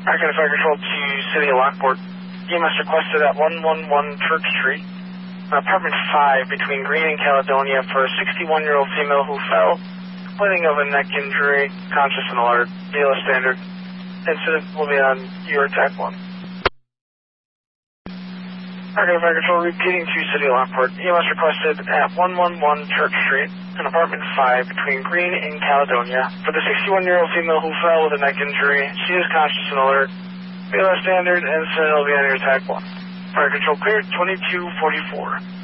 Arcade Fire Control to City of Lockport. EMS requested at 111 Church Street, apartment 5 between Green and Caledonia for a 61-year-old female who fell, complaining of a neck injury, conscious and alert, BLS standard. Incident will be on your TAC 1. Arcade Fire Control repeating to City of Lockport. EMS requested at 111 Church Street, an apartment 5 between Green and Caledonia for the 61-year-old female who fell with a neck injury. She is conscious and alert. BLS standard, and incident will be on your TAC 1. Fire Control cleared, 2244.